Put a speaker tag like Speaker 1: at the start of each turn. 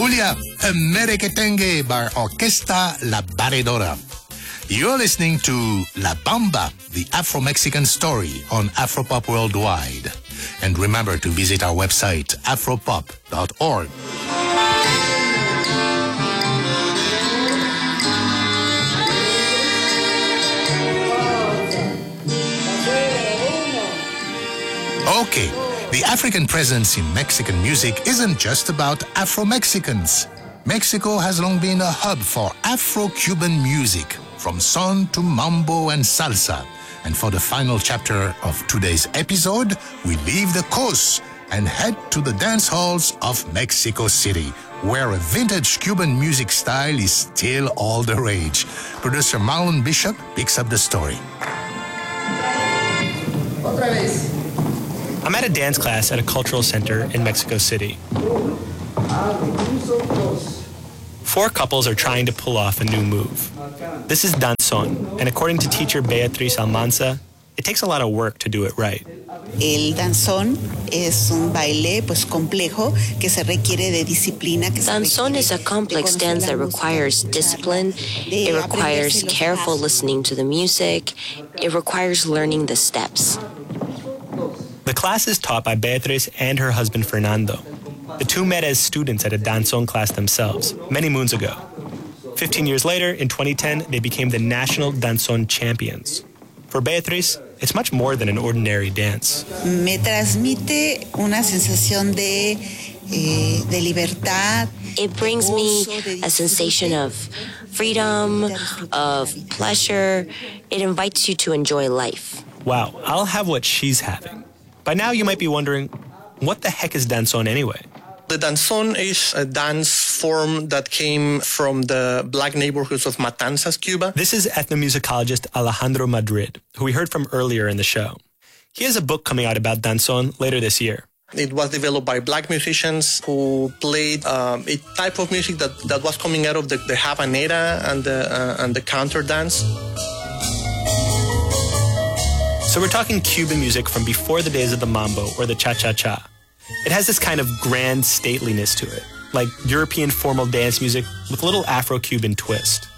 Speaker 1: Julia Merequetengue by Orquesta La Baredora. You're listening to La Bamba, the Afro-Mexican story on Afropop Worldwide. And remember to visit our website, afropop.org. Okay, the African presence in Mexican music isn't just about Afro-Mexicans. Mexico has long been a hub for Afro-Cuban music, from son to mambo and salsa. And for the final chapter of today's episode, we leave the coast and head to the dance halls of Mexico City, where a vintage Cuban music style is still all the rage. Producer Marlon Bishop picks up the story.
Speaker 2: I'm at a dance class at a cultural center in Mexico City. 4 couples are trying to pull off a new move. This is danzón, and according to teacher Beatriz Almanza, it takes a lot of work to do it right.
Speaker 3: El danzón es un baile complejo que se requiere de disciplina.
Speaker 4: Danzón is a complex dance that requires discipline. It requires careful listening to the music. It requires learning the steps.
Speaker 2: The class is taught by Beatriz and her husband Fernando. The two met as students at a danzón class themselves, many moons ago. 15 years later, in 2010, they became the national danzón champions. For Beatriz, it's much more than an ordinary dance.
Speaker 3: Me transmite una sensación de libertad.
Speaker 4: It brings me a sensation of freedom, of pleasure. It invites you to enjoy life.
Speaker 2: Wow, I'll have what she's having. By now, you might be wondering, what the heck is danzón anyway?
Speaker 5: The danzón is a dance form that came from the black neighborhoods of Matanzas, Cuba.
Speaker 2: This is ethnomusicologist Alejandro Madrid, who we heard from earlier in the show. He has a book coming out about danzón later this year.
Speaker 5: It was developed by black musicians who played a type of music that was coming out of the habanera and the counter dance.
Speaker 2: So we're talking Cuban music from before the days of the mambo or the cha-cha-cha. It has this kind of grand stateliness to it, like European formal dance music with a little Afro-Cuban twist.